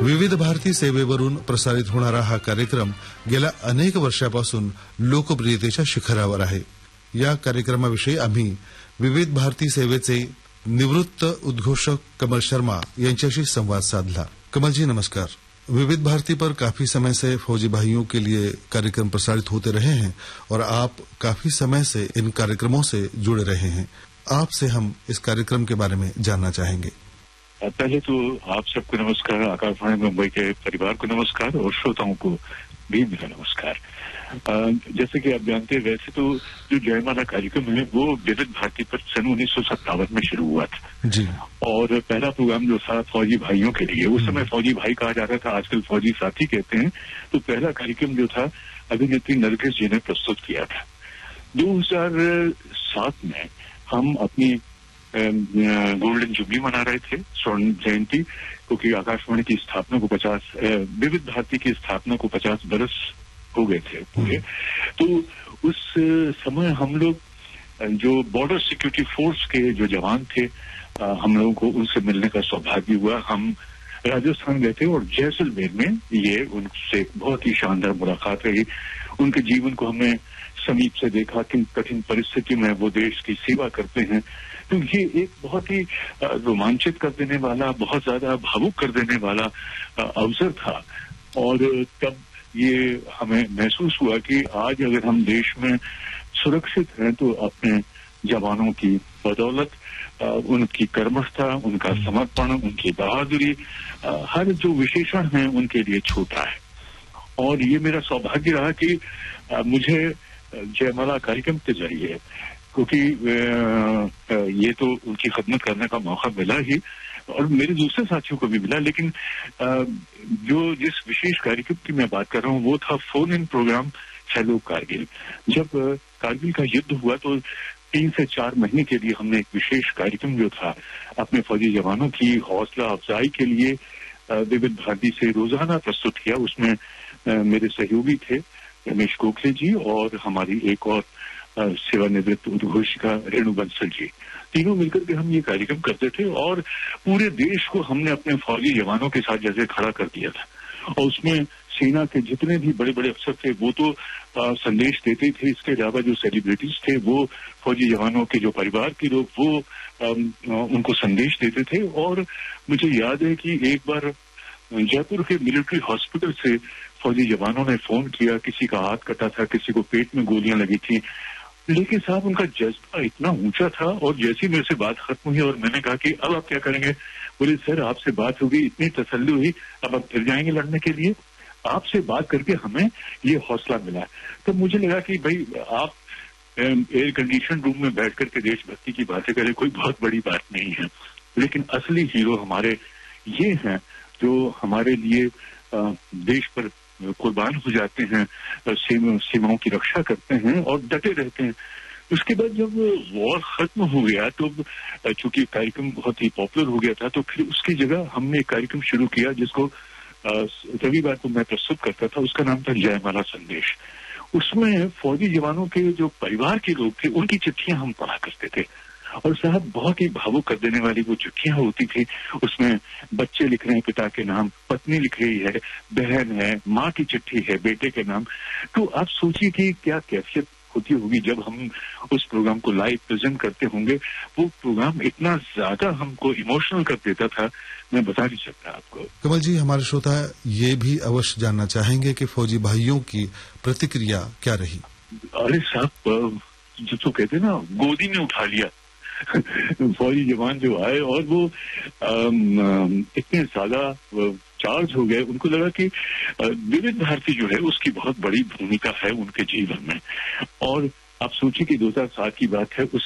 विविध भारती सेवेवरून प्रसारित होणारा हा कार्यक्रम गेल्या अनेक वर्षापासून लोकप्रियतेच्या शिखरावर आहे. या कार्यक्रमाविषयी आम्ही विविध भारती सेवेचे निवृत्त उद्घोषक कमल शर्मा यांच्याशी संवाद साधला. कमल जी नमस्कार. विविध भारती पर काफी समय से फौजी भाइयों के लिए कार्यक्रम प्रसारित होते रहे हैं और आप काफी समय से इन कार्यक्रमों से जुड़े रहे हैं. आपसे हम इस कार्यक्रम के बारे में जानना चाहेंगे. पहले तो आप सबको नमस्कार, आकाशवाणी मुंबई के परिवार को नमस्कार और श्रोताओं को भी मेरा नमस्कार. जैसे कि आप जानते हैं, वैसे तो जो जयमाला कार्यक्रम है वो विविध भारती पर सन 1957 में शुरू हुआ था जी. और पहला प्रोग्राम जो था फौजी भाइयों के लिए, उस समय फौजी भाई कहा जाता था, आजकल फौजी साथी कहते हैं. तो पहला कार्यक्रम जो था अभिनेत्री नरगिस जी ने प्रस्तुत किया था. 2007 में हम अपनी गोल्डन जुबली मना रहे थे, स्वर्ण जयंती, क्योंकि आकाशवाणी की स्थापना को 50 विविध भारती की स्थापना को 50 बरस हो गए थे पूरे. तो उस समय हम लोग जो बॉर्डर सिक्योरिटी फोर्स के जो जवान थे, हम लोगों को उनसे मिलने का सौभाग्य हुआ. हम राजस्थान गए थे और जैसलमेर में ये उनसे बहुत ही शानदार मुलाकात रही. उनके जीवन को हमने समीप से देखा, किन कठिन परिस्थिति में वो देश की सेवा करते हैं. तो ये एक बहुत ही रोमांचित कर देने वाला, बहुत ज्यादा भावुक कर देने वाला अवसर था. और तब ये हमें महसूस हुआ कि आज अगर हम देश में सुरक्षित हैं तो अपने जवानों की बदौलत, उनकी कर्मठता, उनका समर्पण, उनकी बहादुरी, हर जो विशेषण है उनके लिए छोटा है. और ये मेरा सौभाग्य रहा कि मुझे जयमाला कार्यक्रम के जरिए, क्योंकि ये तो उनकी खदमत करने का मौका मिला ही और मेरे दूसरे साथियों को भी मिला, लेकिन जो जिस विशेष कार्यक्रम की मैं बात कर रहा हूँ वो था phone in programme hello Kargil. जब कारगिल का युद्ध हुआ तो 3 से 4 महीने के लिए हमने एक विशेष कार्यक्रम जो था अपने फौजी जवानों की हौसला अफजाई के लिए विविध भारती से रोजाना प्रस्तुत किया. उसमें मेरे सहयोगी थे रमेश गोखले जी और हमारी एक और सेवानिवृत्त उद्घोषिका रेणु बंसल जी. तीनों मिलकर के हम ये कार्यक्रम करते थे और पूरे देश को हमने अपने फौजी जवानों के साथ जैसे खड़ा कर दिया था. और उसमें सेना के जितने भी बड़े बड़े अफसर थे वो तो संदेश देते थे. इसके अलावा जो सेलिब्रिटीज थे वो फौजी जवानों के जो परिवार के लोग वो उनको संदेश देते थे. और मुझे याद है कि एक बार जयपुर के मिलिट्री हॉस्पिटल से फौजी जवानों ने फोन किया, किसी का हाथ कटा था, किसी को पेट में गोलियां लगी थी, लेकिन साहब उनका जज्बा इतना ऊंचा था. और जैसी मेरे से बात खत्म हुई और मैंने कहा कि अब आप क्या करेंगे, बोले सर आपसे बात होगी, इतनी तसल्ली हुई, अब आप फिर जाएंगे लड़ने के लिए. आपसे बात करके हमें ये हौसला मिला. तो मुझे लगा कि भाई आप एयर कंडीशन रूम में बैठ करके देशभक्ति की बातें करें, कोई बहुत बड़ी बात नहीं है. लेकिन असली हीरो हमारे ये हैं जो हमारे लिए देश पर कुर्बान हो जाते हैं, सीमाओं की रक्षा करते हैं और डटे रहते हैं. उसके बाद जब वॉर खत्म हो गया तो चूंकि कार्यक्रम बहुत ही पॉपुलर हो गया था, तो फिर उसकी जगह हमने एक कार्यक्रम शुरू किया जिसको रविवार को मैं प्रस्तुत करता था. उसका नाम था जयमाला संदेश. उसमें फौजी जवानों के जो परिवार के लोग थे उनकी चिट्ठियां हम पढ़ा करते थे. और साहब बहुत ही भावुक कर देने वाली वो चिट्ठियां होती थी. उसमें बच्चे लिख रहे हैं पिता के नाम, पत्नी लिख रही है, बहन है, माँ की चिट्ठी है बेटे के नाम. तो आप सोचिए कि क्या कैफियत होती होगी जब हम उस प्रोग्राम को लाइव प्रेजेंट करते होंगे. वो प्रोग्राम इतना ज्यादा हमको इमोशनल कर देता था, मैं बता नहीं सकता आपको. कमल जी, हमारे श्रोता ये भी अवश्य जानना चाहेंगे कि फौजी भाइयों की प्रतिक्रिया क्या रही. अरे साहब, जो तो कहते ना गोदी में उठा लिया फौजी जवान जो आए और वो इतने ज्यादा चार्ज हो गए, उनको लगा कि विविध भारती जो है उसकी बहुत बड़ी भूमिका है उनके जीवन में. और आप सोचिए कि 2007 की बात है, उस